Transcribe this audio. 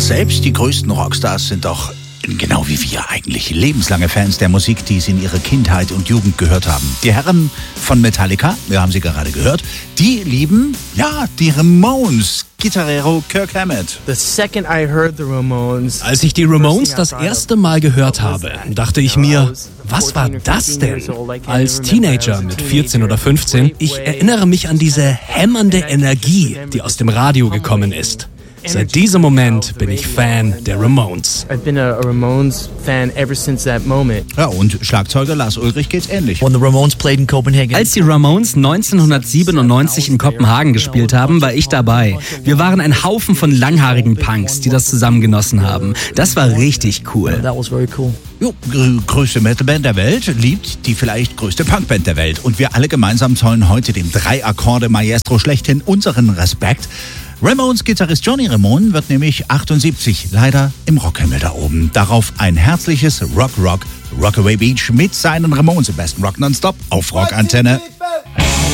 selbst die größten Rockstars sind doch, genau wie wir eigentlich, lebenslange Fans der Musik, die sie in ihrer Kindheit und Jugend gehört haben. Die Herren von Metallica, wir haben sie gerade gehört, die lieben, die Ramones. Gitarrero Kirk Hammett. Als ich die Ramones das erste Mal gehört habe, dachte ich mir, was war das denn? Als Teenager mit 14 oder 15, ich erinnere mich an diese hämmernde Energie, die aus dem Radio gekommen ist. Seit diesem Moment bin ich Fan der Ramones. Ja, und Schlagzeuger Lars Ulrich geht's ähnlich. Als die Ramones 1997 in Kopenhagen gespielt haben, war ich dabei. Wir waren ein Haufen von langhaarigen Punks, die das zusammen genossen haben. Das war richtig cool. Größte Metalband der Welt liebt die vielleicht größte Punkband der Welt. Und wir alle gemeinsam zollen heute dem 3-Akkorde-Maestro schlechthin unseren Respekt. Ramones-Gitarrist Johnny Ramone wird nämlich 78, leider im Rockhimmel da oben. Darauf ein herzliches Rockaway Beach mit seinen Ramones im besten Rock nonstop auf Rockantenne.